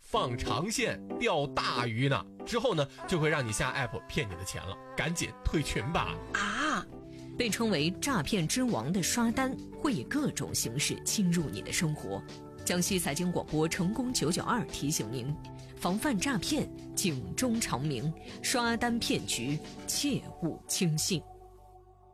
放长线钓大鱼呢，之后呢就会让你下 app 骗你的钱了，赶紧退群吧。 啊，被称为诈骗之王的刷单会以各种形式侵入你的生活。江西财经广播成功992提醒您，防范诈骗，警钟长鸣，刷单骗局切勿轻信。